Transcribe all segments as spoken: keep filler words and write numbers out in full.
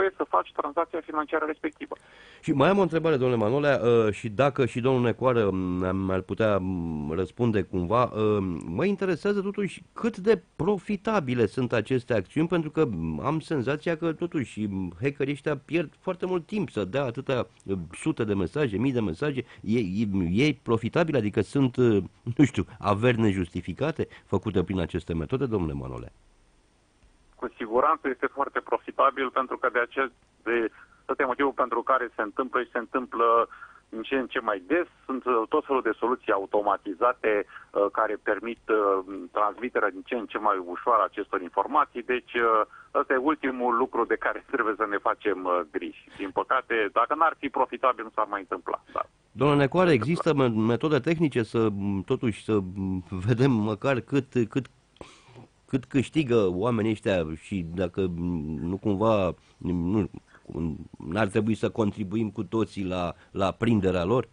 voie să faci tranzacția financiară respectivă. Și mai am o întrebare, domnule Manolea, și dacă și domnul Necoară mi-ar putea răspunde cumva, mă interesează totuși cât de profitabile sunt aceste acțiuni, pentru că am senzația că totuși hackerii ăștia pierd foarte mult timp să dea atâtea sute de mesaje, mii de mesaje. E, e, e profitabil, adică sunt, nu știu, averi nejustificate făcute prin aceste metode, domnule Manolea? Cu siguranță este foarte profitabil, pentru că de acest de Asta e motivul pentru care se întâmplă și se întâmplă în ce în ce mai des. Sunt tot felul de soluții automatizate uh, care permit uh, transmiterea din ce în ce mai ușoară acestor informații. Deci uh, ăsta e ultimul lucru de care trebuie să ne facem uh, griji. Din păcate, dacă n-ar fi profitabil, nu s-ar mai întâmpla. Da. Domnule Necoare, există metode tehnice să totuși să vedem măcar cât, cât, cât câștigă oamenii ăștia și dacă nu cumva... Nu, n-ar trebui să contribuim cu toții la, la prinderea lor?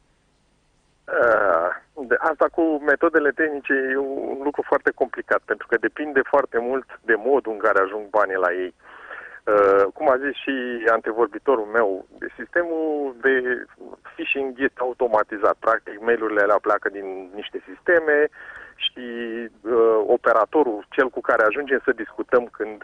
Asta cu metodele tehnice e un lucru foarte complicat, pentru că depinde foarte mult de modul în care ajung banii la ei. Cum a zis și antevorbitorul meu, sistemul de phishing este automatizat. Practic, mail-urile alea pleacă din niște sisteme și operatorul, cel cu care ajungem să discutăm când...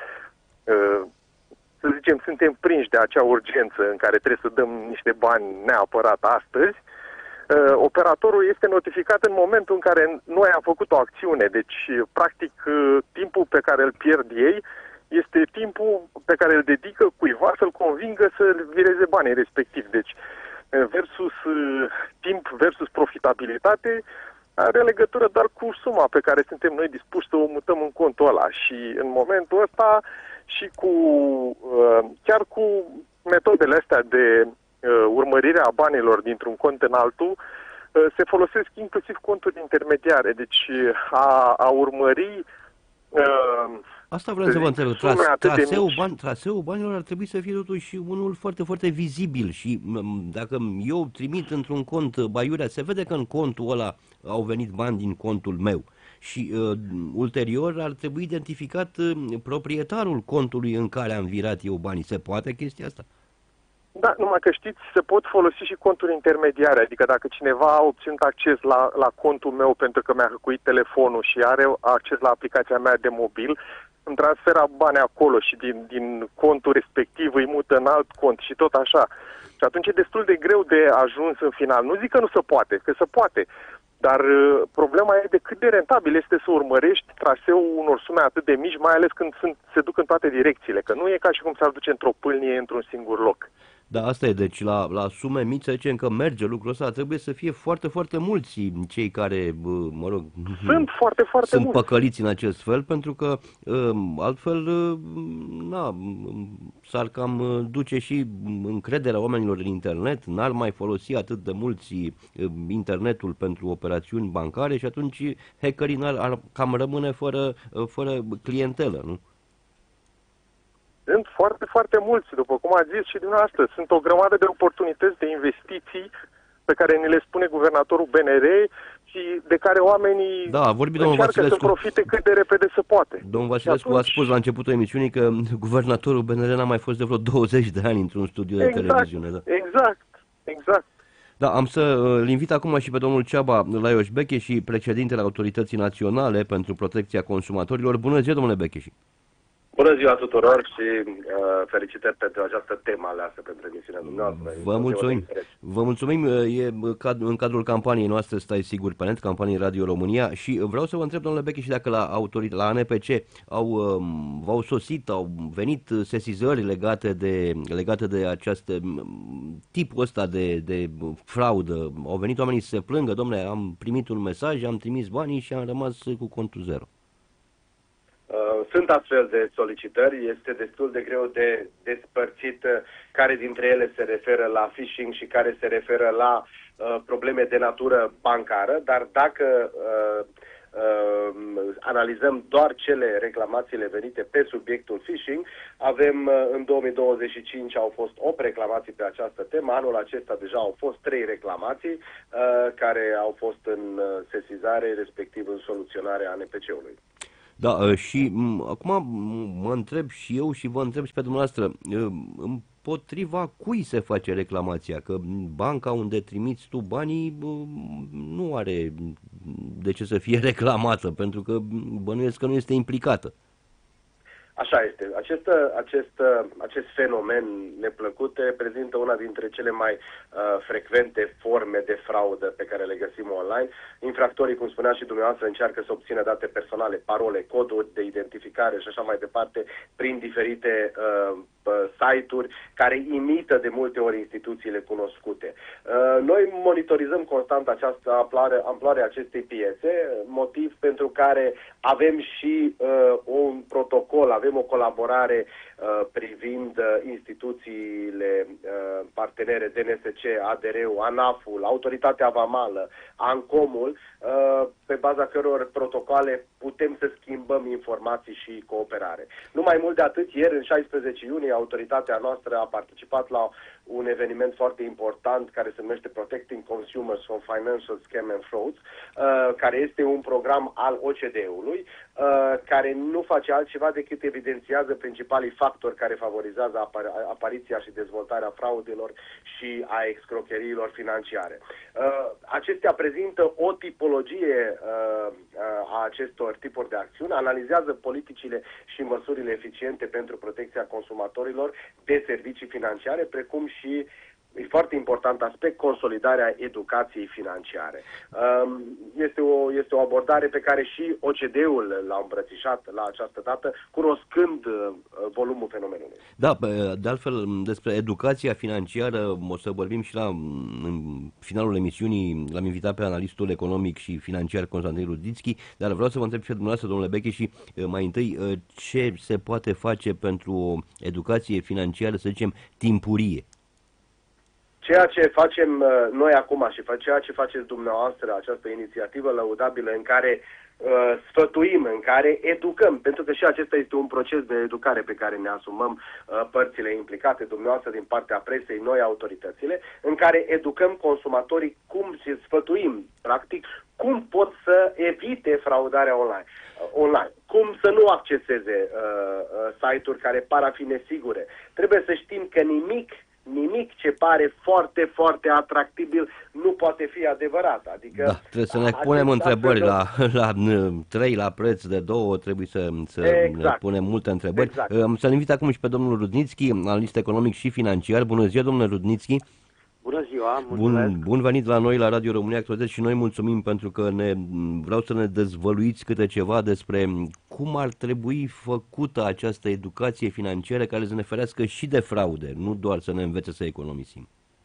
să zicem, suntem prinși de acea urgență în care trebuie să dăm niște bani neapărat astăzi, uh, operatorul este notificat în momentul în care noi am făcut o acțiune. Deci, practic, uh, timpul pe care îl pierd ei este timpul pe care îl dedică cuiva să-l convingă să vireze banii respectiv. Deci, uh, versus uh, timp versus profitabilitate are legătură doar cu suma pe care suntem noi dispuși să o mutăm în contul ăla. Și în momentul ăsta și cu chiar cu metodele astea de urmărire a banilor dintr-un cont în altul, se folosesc inclusiv conturi intermediare. Deci a, a urmări... Asta vreau să vă întreb. Tras, traseul, ban, traseul banilor ar trebui să fie totuși unul foarte, foarte vizibil și dacă eu trimit într-un cont baiurea, se vede că în contul ăla au venit bani din contul meu. Și uh, ulterior ar trebui identificat uh, proprietarul contului în care am virat eu banii. Se poate chestia asta? Da, numai că știți, se pot folosi și conturi intermediare. Adică dacă cineva a obținut acces la, la contul meu pentru că mi-a hăcuit telefonul și are acces la aplicația mea de mobil, îmi transferă bani acolo și din, din contul respectiv îi mută în alt cont și tot așa. Și atunci e destul de greu de ajuns în final. Nu zic că nu se poate, că se poate. Dar uh, problema e de cât de rentabil este să urmărești traseul unor sume atât de mici, mai ales când sunt, se duc în toate direcțiile, că nu e ca și cum s-ar duce într-o pâlnie într-un singur loc. Da, asta e, deci la, la sume mici să zicem că merge lucrul ăsta, trebuie să fie foarte, foarte mulți cei care, mă rog, sunt foarte, foarte sunt mulți. păcăliți în acest fel, pentru că altfel, na, s-ar cam duce și încrederea oamenilor în internet, n-ar mai folosi atât de mulți internetul pentru operațiuni bancare și atunci hackerii n-ar, ar cam rămâne fără, fără clientelă, nu? Sunt foarte, foarte mulți, după cum ați zis și dumneavoastră. Sunt o grămadă de oportunități de investiții pe care ne le spune guvernatorul B N R și de care oamenii da, a vorbit încearcă să profite cât de repede se poate. Domnul Vasilescu atunci... a spus la începutul emisiunii că guvernatorul B N R n-a mai fost de vreo douăzeci de ani într-un studiu de exact, televiziune. Da. Exact, exact. Da, am să îl invit acum și pe domnul Ceaba Laios Becheși, președintele Autorității Naționale pentru Protecția Consumatorilor. Bună ziua, domnule Becheși! Bună ziua tuturor și uh, felicitări pentru această temă aleasă pentru emisiunea dumneavoastră. Vă mulțumim. Vă mulțumim. E în cadrul campaniei noastre Stai Sigur pe Net, campaniei Radio România, și vreau să vă întreb, domnule Beche, și dacă la, autorit- la A N P C au, v-au sosit, au venit sesizări legate de, legate de acest tipul ăsta de, de fraudă. Au venit oamenii să se plângă, domnule, am primit un mesaj, am trimis banii și am rămas cu contul zero. Sunt astfel de solicitări, este destul de greu de despărțit care dintre ele se referă la phishing și care se referă la uh, probleme de natură bancară, dar dacă uh, uh, analizăm doar cele reclamațiile venite pe subiectul phishing, avem uh, în două mii douăzeci și cinci au fost opt reclamații pe această temă, anul acesta deja au fost trei reclamații uh, care au fost în uh, sesizare, respectiv în soluționarea A N P C-ului. Da, și acum mă întreb și eu și vă întreb și pe dumneavoastră, împotriva cui se face reclamația? Că banca unde trimiți tu banii nu are de ce să fie reclamată, pentru că bănuiesc că nu este implicată. Așa este. Acest, acest, acest fenomen neplăcut reprezintă una dintre cele mai uh, frecvente forme de fraudă pe care le găsim online. Infractorii, cum spunea și dumneavoastră, încearcă să obțină date personale, parole, coduri de identificare și așa mai departe, prin diferite uh, site-uri care imită de multe ori instituțiile cunoscute. Uh, noi monitorizăm constant această amploare, amploare acestei piețe, motiv pentru care avem și uh, un protocol, avem o colaborare uh, privind uh, instituțiile uh, partenere D N S C, A D R-ul, ANAF-ul, Autoritatea Vamală, ANCOM-ul, uh, pe baza căror protocoale putem să schimbăm informații și cooperare. Nu mai mult de atât, ieri, în șaisprezece iunie, autoritatea noastră a participat la un eveniment foarte important care se numește Protecting Consumers from Financial Scam and Frauds, uh, care este un program al O C D E-ului, uh, care nu face altceva decât evidențiază principalii factori care favorizează apar- apariția și dezvoltarea fraudelor și a excrocheriilor financiare. Uh, acestea prezintă o tipologie uh, a acestor tipuri de acțiuni, analizează politicile și măsurile eficiente pentru protecția consumatorilor de servicii financiare, precum și, e foarte important aspect, consolidarea educației financiare. Este o, este o abordare pe care și O C D E-ul l-a îmbrățișat la această dată, cunoscând volumul fenomenului. Da, de altfel, despre educația financiară o să vorbim și la în finalul emisiunii. L-am invitat pe analistul economic și financiar Constantin Ruditschi, dar vreau să vă întreb și dumneavoastră, domnule Beche, și mai întâi ce se poate face pentru o educație financiară, să zicem, timpurie. Ceea ce facem noi acum și ceea ce faceți dumneavoastră, această inițiativă lăudabilă în care uh, sfătuim, în care educăm, pentru că și acesta este un proces de educare pe care ne asumăm uh, părțile implicate, dumneavoastră din partea presei, noi autoritățile, în care educăm consumatorii cum și sfătuim, practic, cum pot să evite fraudarea online, uh, online. Cum să nu acceseze uh, uh, site-uri care par a fi nesigure. Trebuie să știm că nimic Nimic ce pare foarte, foarte atractiv nu poate fi adevărat. Adică da, trebuie să ne punem întrebări de... la, la trei, la preț de două, trebuie să, să exact. ne punem multe întrebări. Exact. Să-l invit acum și pe domnul Rudnitschi, analist economic și financiar. Bună ziua, domnule Rudnitschi! Bună ziua, mulțumesc! Bun, bun venit la noi, la Radio România Actualități, și noi mulțumim pentru că ne, vreau să ne dezvăluiți câte ceva despre cum ar trebui făcută această educație financiară care să ne ferească și de fraude, nu doar să ne învețe să economisim.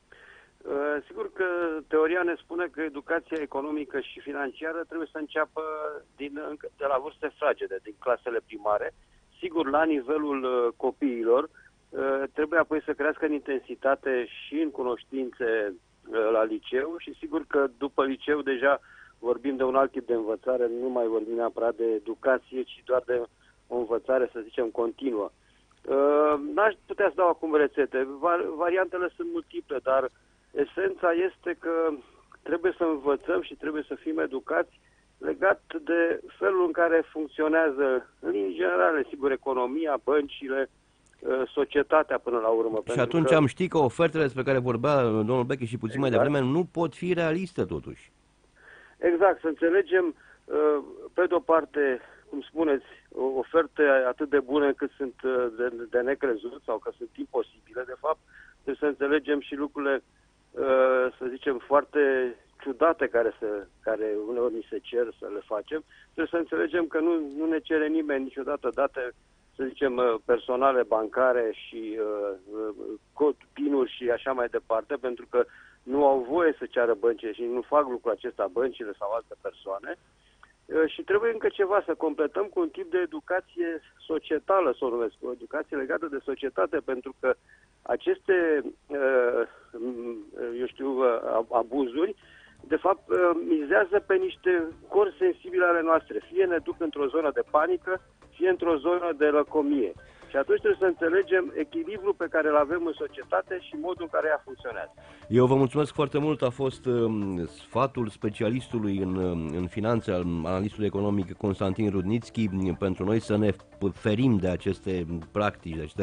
Uh, sigur că teoria ne spune că educația economică și financiară trebuie să înceapă din, de la vârste fragede, din clasele primare. Sigur, la nivelul uh, copiilor, trebuie apoi să crească în intensitate și în cunoștințe la liceu și sigur că după liceu deja vorbim de un alt tip de învățare, nu mai vorbim neapărat de educație, ci doar de o învățare, să zicem, continuă. N-aș putea să dau acum rețete, variantele sunt multiple, dar esența este că trebuie să învățăm și trebuie să fim educați legat de felul în care funcționează, în general, sigur, economia, băncile, societatea până la urmă. Și atunci că... am ști că ofertele despre care vorbea domnul Beche și puțin exact. mai devreme nu pot fi realiste totuși. Exact, să înțelegem pe de-o parte, cum spuneți, oferte atât de bune cât sunt de, de necrezut sau că sunt imposibile, de fapt, trebuie să înțelegem și lucrurile, să zicem, foarte ciudate care, se, care uneori ni se cer să le facem. Trebuie să înțelegem că nu, nu ne cere nimeni niciodată date, să zicem, personale, bancare și uh, cod, pinuri și așa mai departe, pentru că nu au voie să ceară băncile și nu fac lucrul acesta băncile sau alte persoane. Uh, și trebuie încă ceva, să completăm cu un tip de educație societală, să o numesc, o educație legată de societate, pentru că aceste, uh, eu știu, uh, abuzuri, de fapt, uh, mizează pe niște cori sensibile ale noastre. Fie ne duc într-o zonă de panică, fie într-o zonă de lăcomie. Și Și atunci trebuie să înțelegem echilibrul pe care îl avem în societate și modul în care ea funcționează. Eu vă mulțumesc foarte mult. A fost uh, sfatul specialistului în, în finanțe, al analistului economic Constantin Rudnițchi, pentru noi să ne ferim de aceste practici, de aceste